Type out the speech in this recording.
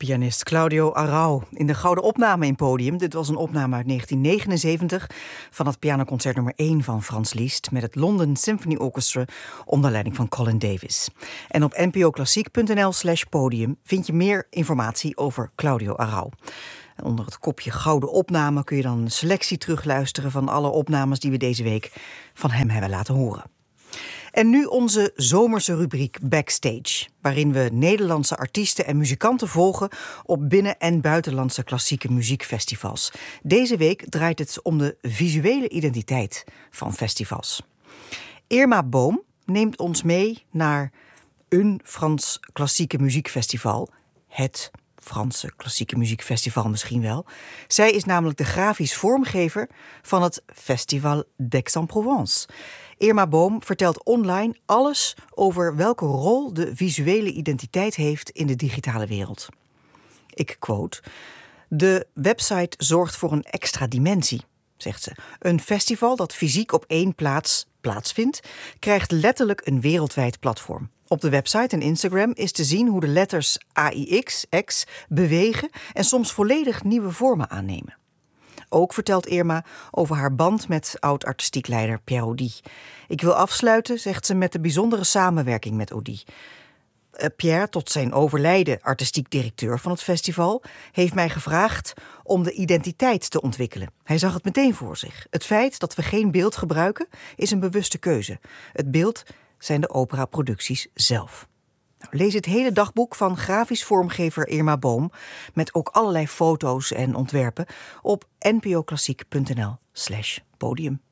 Pianist Claudio Arrau in de gouden opname in Podium. Dit was een opname uit 1979 van het pianoconcert nummer 1 van Franz Liszt met het London Symphony Orchestra onder leiding van Colin Davis. En op npoklassiek.nl/podium vind je meer informatie over Claudio Arrau. En onder het kopje gouden opname kun je dan een selectie terugluisteren van alle opnames die we deze week van hem hebben laten horen. En nu onze zomerse rubriek Backstage, waarin we Nederlandse artiesten en muzikanten volgen op binnen- en buitenlandse klassieke muziekfestivals. Deze week draait het om de visuele identiteit van festivals. Irma Boom neemt ons mee naar een Frans klassieke muziekfestival, het Franse klassieke muziekfestival misschien wel. Zij is namelijk de grafisch vormgever van het Festival d'Aix-en-Provence. Irma Boom vertelt online alles over welke rol de visuele identiteit heeft in de digitale wereld. Ik quote: "De website zorgt voor een extra dimensie", zegt ze. Een festival dat fysiek op één plaats plaatsvindt, krijgt letterlijk een wereldwijd platform. Op de website en Instagram is te zien hoe de letters AIX, X, bewegen en soms volledig nieuwe vormen aannemen. Ook vertelt Irma over haar band met oud-artistiek leider Pierre Audi. "Ik wil afsluiten", zegt ze, "met de bijzondere samenwerking met Audi. Pierre, tot zijn overlijden artistiek directeur van het festival, heeft mij gevraagd om de identiteit te ontwikkelen. Hij zag het meteen voor zich. Het feit dat we geen beeld gebruiken is een bewuste keuze. Het beeld zijn de operaproducties zelf." Lees het hele dagboek van grafisch vormgever Irma Boom met ook allerlei foto's en ontwerpen op npoklassiek.nl/podium.